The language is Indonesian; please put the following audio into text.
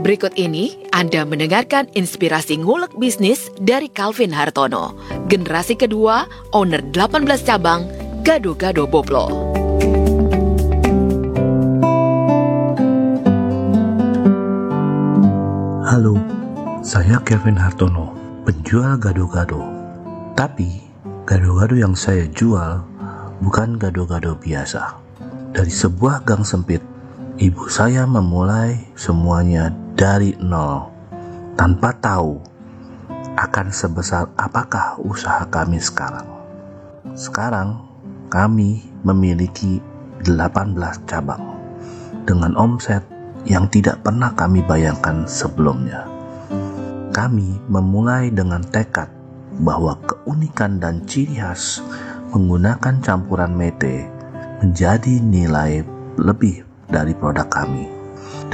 Berikut ini Anda mendengarkan inspirasi ngulek bisnis dari Calvin Hartono, generasi kedua, owner 18 cabang, Gado-Gado Boplo. Halo, saya Calvin Hartono, penjual gado-gado. Tapi, gado-gado yang saya jual bukan gado-gado biasa. Dari sebuah gang sempit, ibu saya memulai semuanya dari nol, tanpa tahu akan sebesar apakah usaha kami sekarang. Sekarang, kami memiliki 18 cabang, dengan omset yang tidak pernah kami bayangkan sebelumnya. Kami memulai dengan tekad bahwa keunikan dan ciri khas menggunakan campuran mete menjadi nilai lebih dari produk kami.